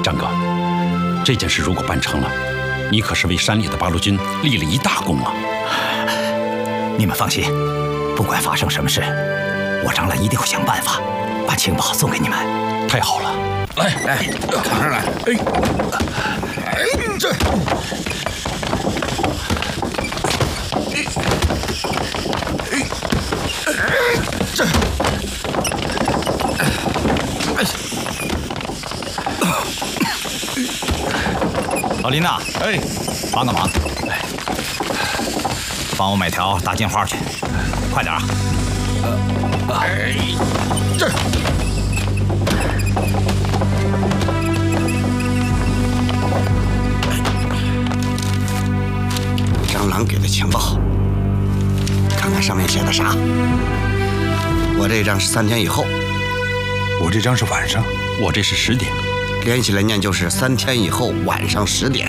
张哥，这件事如果办成了，你可是为山里的八路军立了一大功啊！ 你们放心，不管发生什么事，我张兰一定会想办法把情报送给你们。 太好了， 来，扛上来！这。 老林呐，帮个忙，帮我买条大金花去，快点啊！ 这。张郎给的情报，看看上面写的啥。我这张是3天以后， 我这张是晚上， 我这是10点。 连起来念就是3天以后晚上10点。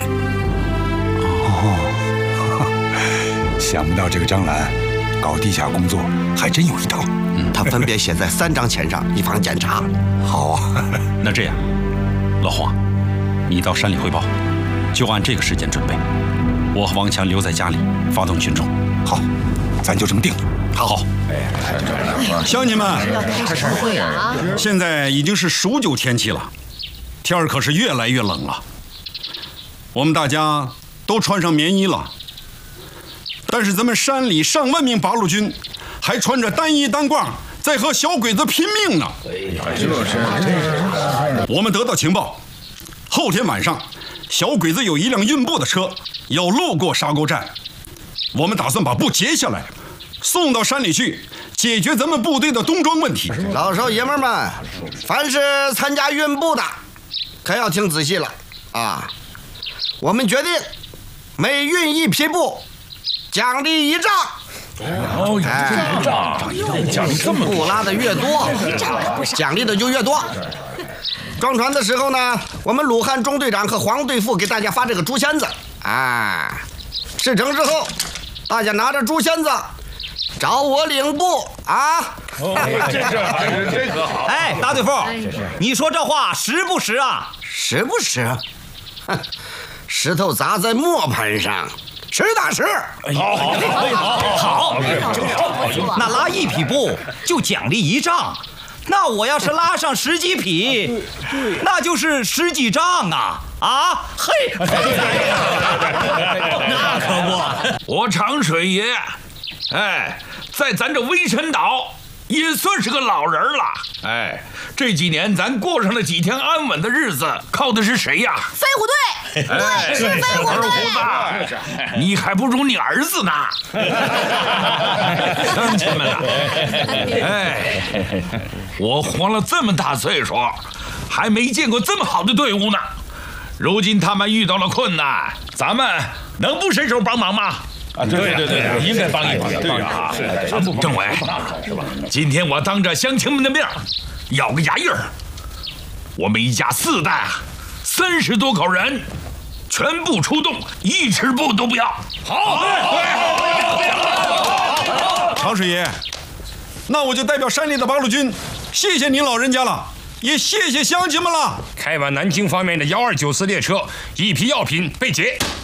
哦，想不到这个张兰搞地下工作还真有一套。 他分别写在3张钱上，以防检查。 好啊， 那这样，老黄，你到山里汇报，就按这个时间准备。我和王强留在家里发动群众。 好，咱就这么定。 好。 乡亲们， 开什么会啊？ 现在已经是数9天气了。天儿可是越来越冷了，我们大家都穿上棉衣了，但是咱们山里上万名八路军还穿着单衣单褂，在和小鬼子拼命呢。我们得到情报，后天晚上小鬼子有一辆运布的车要路过沙沟站，我们打算把布截下来，送到山里去，解决咱们部队的冬装问题。 老少爷们们，凡是参加运布的，可要听仔细了啊！我们决定每运1匹布，奖励1丈。 奖励这么布拉的越多，奖励的就越多。装船的时候呢，我们鲁汉中队长和黄队副给大家发这个竹签子啊。事成之后，大家拿着竹签子找我领布啊。 这可好。 哎，大队副，你说这话实不实啊？ 实不实？哼，石头砸在磨盘上，实打实。 好，那拉1匹布就奖励1丈，那我要是拉上10几匹，那就是10几丈啊！啊，嘿，那可不， 我常水爷，在咱这微山岛也算是个老人了。这几年咱过上了几天安稳的日子，靠的是谁呀？ 飞虎队，对，是飞虎队。 二胡子，你还不如你儿子呢。乡亲们啊，我活了这么大岁数，还没见过这么好的队伍呢。如今他们遇到了困难，咱们能不伸手帮忙吗？ 对，应该帮一帮。对啊， 政委，今天我当着乡亲们的面，咬个牙印儿，我们一家4代30多口人，全部出动，1尺布都不要。 好， 常水爷，那我就代表山里的八路军，谢谢您老人家了，也谢谢乡亲们了。 开往南京方面的1294列车，一批药品被劫。